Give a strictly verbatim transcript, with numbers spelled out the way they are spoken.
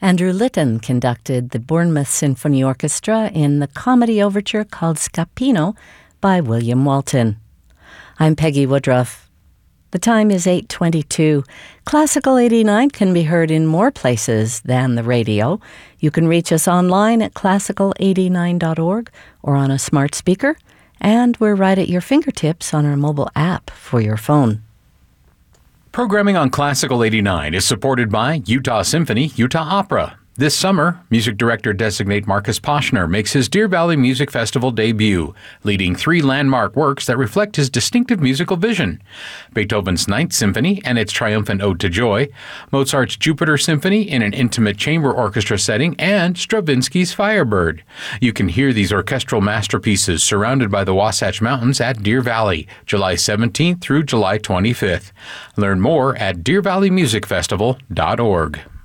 Andrew Litton conducted the Bournemouth Symphony Orchestra in the comedy overture called Scapino by William Walton. I'm Peggy Woodruff. The time is eight twenty-two. Classical eighty-nine can be heard in more places than the radio. You can reach us online at classical eighty-nine dot org or on a smart speaker, and we're right at your fingertips on our mobile app for your phone. Programming on Classical eighty-nine is supported by Utah Symphony, Utah Opera. This summer, music director-designate Marcus Poshner makes his Deer Valley Music Festival debut, leading three landmark works that reflect his distinctive musical vision: Beethoven's Ninth Symphony and its triumphant Ode to Joy, Mozart's Jupiter Symphony in an intimate chamber orchestra setting, and Stravinsky's Firebird. You can hear these orchestral masterpieces surrounded by the Wasatch Mountains at Deer Valley, July seventeenth through July twenty-fifth. Learn more at deer valley music festival dot org.